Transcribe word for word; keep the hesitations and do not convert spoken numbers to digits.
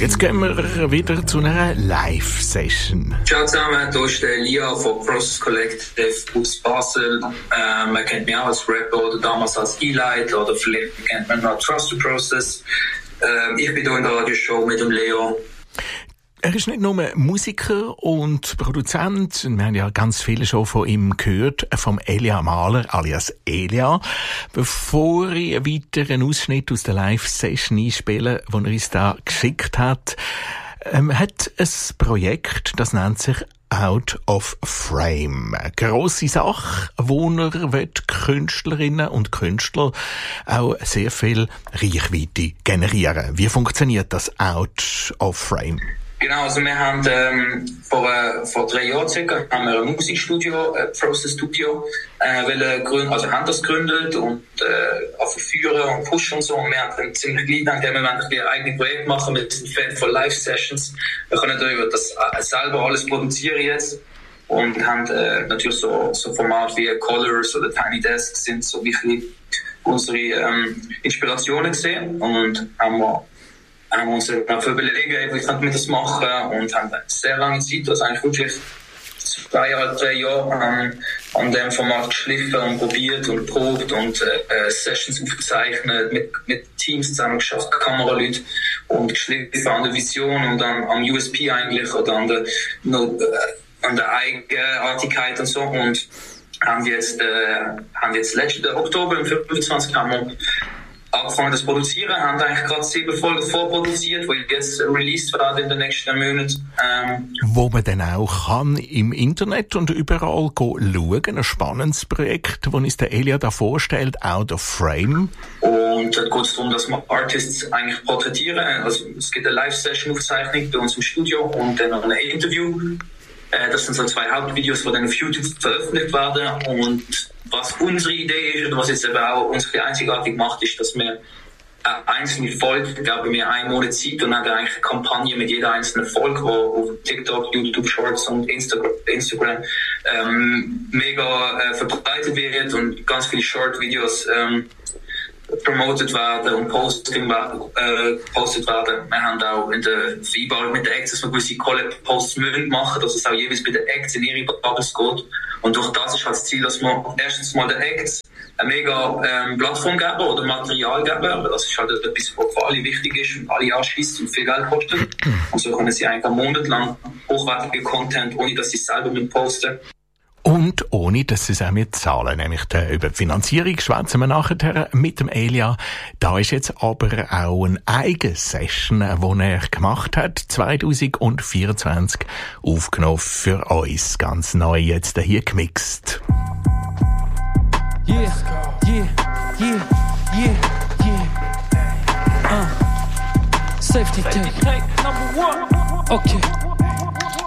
Jetzt gehen wir wieder zu einer Live-Session. Ciao zusammen, hier ist der Lia von Process Collective aus Basel. Ähm, man kennt mich auch als Rapper oder damals als E-Light oder vielleicht kennt man noch Trust the Process. Ähm, ich bin hier in der Radioshow mit dem Leo. Er ist nicht nur Musiker und Produzent. Wir haben ja ganz viele schon von ihm gehört, vom Elia Mahler alias Elia. Bevor ich einen weiteren Ausschnitt aus der Live-Session einspiele, den er uns da geschickt hat, ähm, hat ein Projekt, das nennt sich Out of Frame. Eine grosse Sache, wo er will, Künstlerinnen und Künstler auch sehr viel Reichweite generieren. Wie funktioniert das Out of Frame? Genau, also wir haben ähm, vor, äh, vor drei Jahren circa haben wir ein Musikstudio, ein Process Studio, äh, gründen, also haben das gegründet und äh, auch verführen und pushen und so. Und wir haben dann ziemlich gleich gedacht, wir wollen ein eigenes Projekt machen mit einem Fan von Live-Sessions. Wir können darüber das äh, selber alles produzieren jetzt und haben äh, natürlich so, so Formate wie Colors oder Tiny Desk sind so wirklich unsere ähm, Inspirationen gesehen und haben wir haben uns dafür überlegt, wie könnten wir das machen und haben sehr lange Zeit, also eigentlich wirklich zwei Jahre, drei Jahre an, an dem Format geschliffen und probiert und probt und äh, Sessions aufgezeichnet, mit, mit Teams zusammen geschafft, Kameraleute und geschliffen an der Vision und an, am U S P eigentlich oder an der, no, äh, an der Eigenartigkeit und so und haben jetzt, äh, haben jetzt letzten Oktober, im fünfundzwanzigsten haben wir angefangen das produzieren, haben eigentlich gerade sieben Folgen vorproduziert, die jetzt released werden in den nächsten Monaten. Ähm, Wo man dann auch kann im Internet und überall schauen. Ein spannendes Projekt, das uns der Elia da vorstellt, Out of Frame. Und dort geht es darum, dass wir Artists eigentlich porträtieren. Also es gibt eine Live-Session-Aufzeichnung bei uns im Studio und dann noch ein Interview. Äh, das sind so zwei Hauptvideos, die dann auf YouTube veröffentlicht werden. Und was unsere Idee ist und was jetzt eben auch unsere einzigartig macht, ist, dass wir eine einzelne Folge, ich glaube, wir einen Monat Zeit und haben eigentlich eine Kampagne mit jeder einzelnen Folge, die auf TikTok, YouTube Shorts und Instagram, Instagram ähm, mega äh, verbreitet wird und ganz viele Short-Videos ähm, promoted werden und posting, äh, gepostet werden. Wir haben auch in der Vereinbarung mit den Acts, dass wir gewisse Collab-Posts müssen machen, dass es auch jeweils bei den Acts in ihre Bubbles geht. Und durch das ist halt das Ziel, dass wir erstens mal den Acts eine mega ähm, Plattform geben oder Material geben. Das ist halt etwas, was für alle wichtig ist und alle anschießt und viel Geld kostet. Und so können sie eigentlich einen Monat lang hochwertige Content, ohne dass sie es selber posten. Und ohne, dass sie es auch mit zahlen. Nämlich der, über die Finanzierung schwätzen wir nachher mit dem Elia. Da ist jetzt aber auch eine eigene Session, die er gemacht hat, zwanzig vierundzwanzig, aufgenommen für uns. Ganz neu jetzt hier gemixt. Yeah, yeah, yeah, yeah, yeah. Uh. Safety tank. Okay.